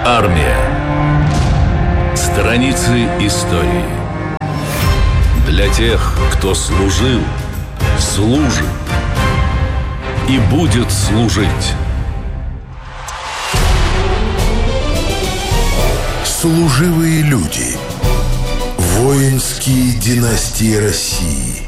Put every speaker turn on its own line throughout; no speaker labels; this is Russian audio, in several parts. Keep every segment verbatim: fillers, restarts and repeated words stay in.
Армия. Страницы истории. Для тех, кто служил, служит и будет служить.
Служивые люди. Воинские династии России.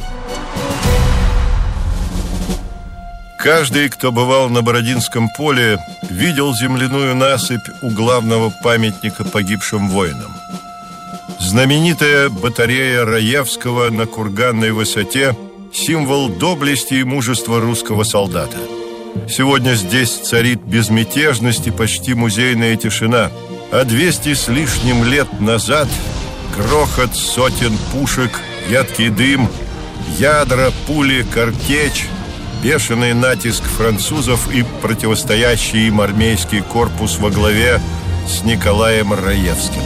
Каждый, кто бывал на Бородинском поле, видел земляную насыпь у главного памятника погибшим воинам. Знаменитая батарея Раевского на Курганной высоте – символ доблести и мужества русского солдата. Сегодня здесь царит безмятежность и почти музейная тишина, а двести с лишним лет назад грохот сотен пушек, едкий дым, ядра, пули, картечь, бешеный натиск французов и противостоящий им армейский корпус во главе с Николаем Раевским.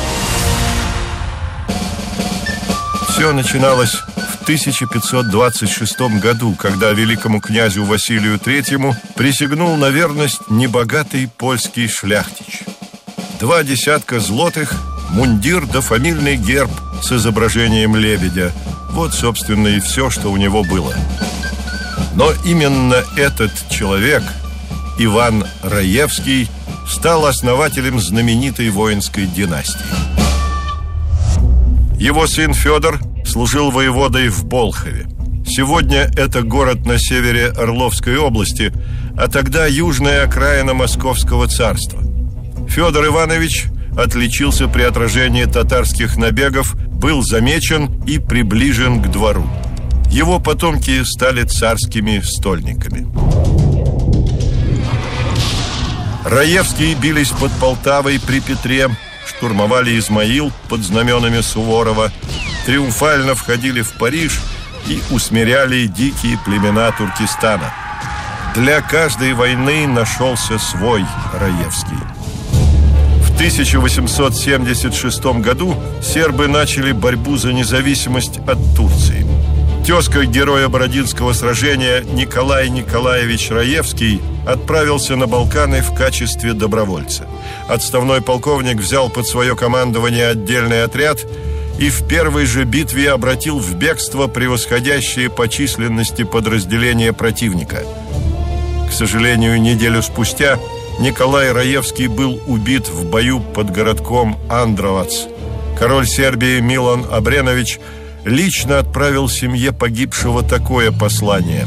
Все начиналось в тысяча пятьсот двадцать шестом году, когда великому князю Василию Третьему присягнул на верность небогатый польский шляхтич. Два десятка злотых, мундир да фамильный герб с изображением лебедя. Вот, собственно, и все, что у него было. Но именно этот человек, Иван Раевский, стал основателем знаменитой воинской династии. Его сын Федор служил воеводой в Болхове. Сегодня это город на севере Орловской области, а тогда южная окраина Московского царства. Федор Иванович отличился при отражении татарских набегов, был замечен и приближен к двору. Его потомки стали царскими стольниками. Раевские бились под Полтавой при Петре, штурмовали Измаил под знаменами Суворова, триумфально входили в Париж и усмиряли дикие племена Туркестана. Для каждой войны нашелся свой Раевский. В тысяча восемьсот семьдесят шестом году сербы начали борьбу за независимость от Турции. Тезка героя Бородинского сражения Николай Николаевич Раевский отправился на Балканы в качестве добровольца. Отставной полковник взял под свое командование отдельный отряд и в первой же битве обратил в бегство превосходящие по численности подразделения противника. К сожалению, неделю спустя Николай Раевский был убит в бою под городком Андровац. Король Сербии Милан Обренович лично отправил семье погибшего такое послание: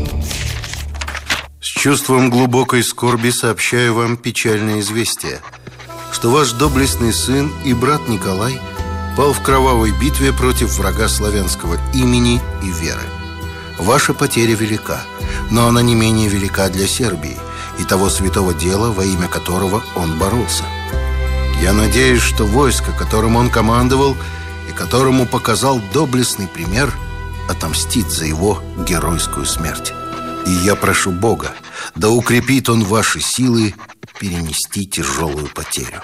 «С чувством глубокой скорби сообщаю вам печальное известие, что ваш доблестный сын и брат Николай пал в кровавой битве против врага славянского имени и веры. Ваша потеря велика, но она не менее велика для Сербии и того святого дела, во имя которого он боролся. Я надеюсь, что войско, которым он командовал и которому показал доблестный пример, отомстит за его геройскую смерть. И я прошу Бога, да укрепит он ваши силы перенести тяжелую потерю».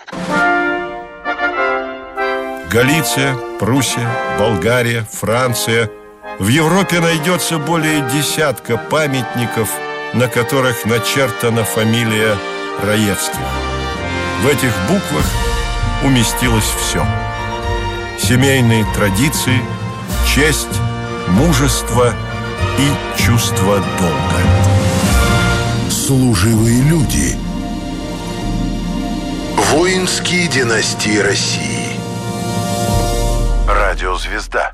Галиция, Пруссия, Болгария, Франция. В Европе найдется более десятка памятников, на которых начертана фамилия Раевских. В этих буквах уместилось все: семейные традиции, честь, мужество и чувство долга.
Служивые люди. Воинские династии России.
Радиозвезда.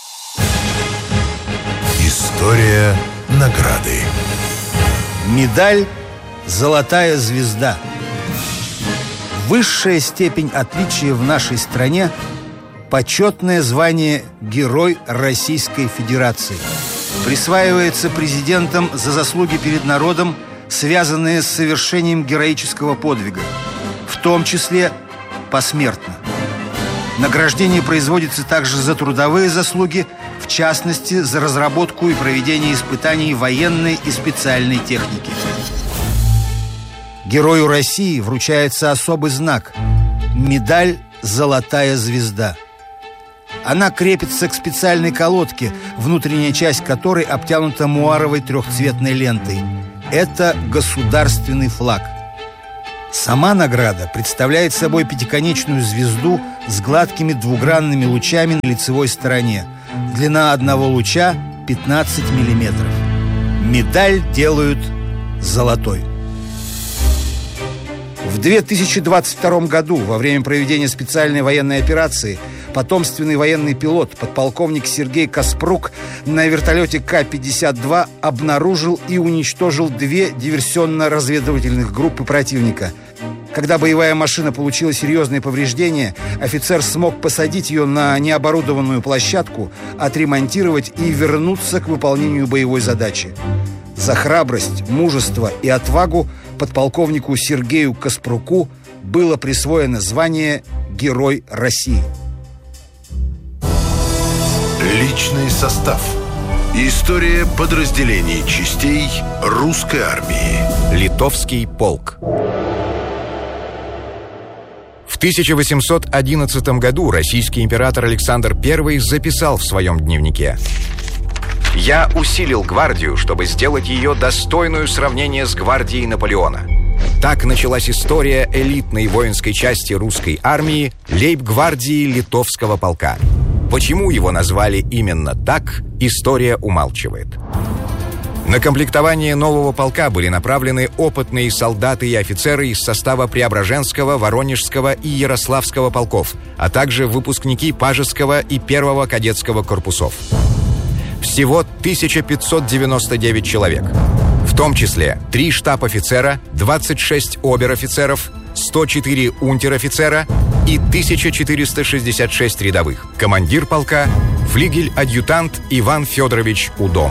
История награды.
Медаль «Золотая звезда». Высшая степень отличия в нашей стране – почетное звание «Герой Российской Федерации». Присваивается президентом за заслуги перед народом, связанные с совершением героического подвига, в том числе посмертно. Награждение производится также за трудовые заслуги, в частности, за разработку и проведение испытаний военной и специальной техники. Герою России вручается особый знак – медаль «Золотая звезда». Она крепится к специальной колодке, внутренняя часть которой обтянута муаровой трехцветной лентой. Это государственный флаг. Сама награда представляет собой пятиконечную звезду с гладкими двугранными лучами на лицевой стороне. Длина одного луча пятнадцать миллиметров. Медаль делают золотой. В две тысячи двадцать втором году, во время проведения специальной военной операции, потомственный военный пилот, подполковник Сергей Каспрук, на вертолете Ка пятьдесят два обнаружил и уничтожил две диверсионно-разведывательных группы противника. Когда боевая машина получила серьезные повреждения, офицер смог посадить ее на необорудованную площадку, отремонтировать и вернуться к выполнению боевой задачи. За храбрость, мужество и отвагу подполковнику Сергею Каспруку было присвоено звание Герой России.
Личный состав. История подразделений частей русской армии.
Литовский полк. В тысяча восемьсот одиннадцатом году российский император Александр Первый записал в своем дневнике: «Я усилил гвардию, чтобы сделать ее достойную сравнения с гвардией Наполеона». Так началась история элитной воинской части русской армии лейб-гвардии Литовского полка. Почему его назвали именно так, история умалчивает. На комплектование нового полка были направлены опытные солдаты и офицеры из состава Преображенского, Воронежского и Ярославского полков, а также выпускники Пажеского и Первого кадетского корпусов. Всего тысяча пятьсот девяносто девять человек. В том числе три штаб-офицера, двадцать шесть обер-офицеров, сто четыре унтер-офицера и тысяча четыреста шестьдесят шесть рядовых. Командир полка – флигель-адъютант Иван Федорович Удом.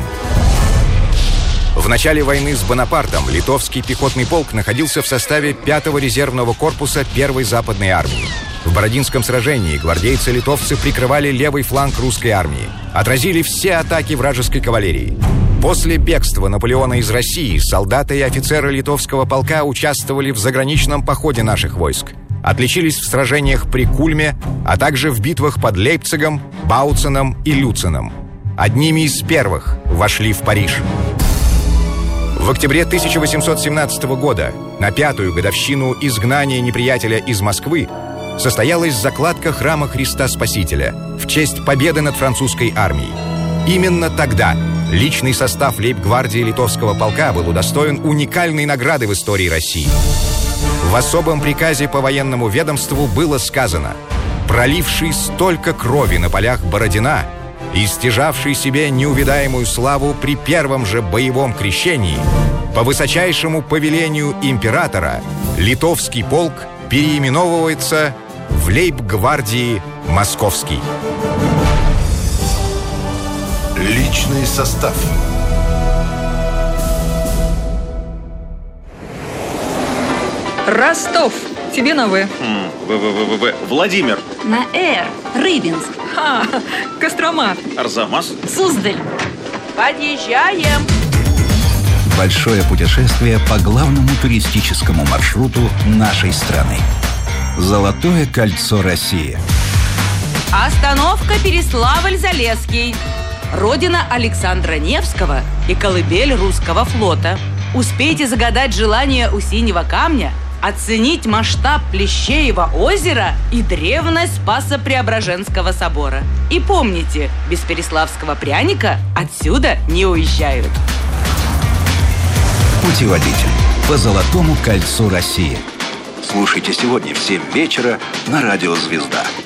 В начале войны с Бонапартом литовский пехотный полк находился в составе пятого резервного корпуса первой Западной армии. В Бородинском сражении гвардейцы-литовцы прикрывали левый фланг русской армии, отразили все атаки вражеской кавалерии. После бегства Наполеона из России солдаты и офицеры литовского полка участвовали в заграничном походе наших войск, отличились в сражениях при Кульме, а также в битвах под Лейпцигом, Бауценом и Люценом. Одними из первых вошли в Париж. В октябре тысяча восемьсот семнадцатого года, на пятую годовщину изгнания неприятеля из Москвы, состоялась закладка храма Христа Спасителя в честь победы над французской армией. Именно тогда личный состав лейб-гвардии Литовского полка был удостоен уникальной награды в истории России. В особом приказе по военному ведомству было сказано: «Проливший столько крови на полях Бородина и стяжавший себе неувидаемую славу при первом же боевом крещении, по высочайшему повелению императора литовский полк переименовывается в лейб-гвардии Московский».
Личный состав.
Ростов. Тебе на В.
В-В-В-В. Владимир.
На Р. Рыбинск.
А, Кострома.
Арзамас.
Суздаль.
Подъезжаем.
Большое путешествие по главному туристическому маршруту нашей страны. Золотое кольцо России.
Остановка Переславль-Залесский. Родина Александра Невского и колыбель русского флота. Успейте загадать желание у синего камня, оценить масштаб Плещеева озера и древность Спасо-Преображенского собора. И помните, без переславского пряника отсюда не уезжают.
Путеводитель по Золотому кольцу России. Слушайте сегодня в семь вечера на радио «Звезда».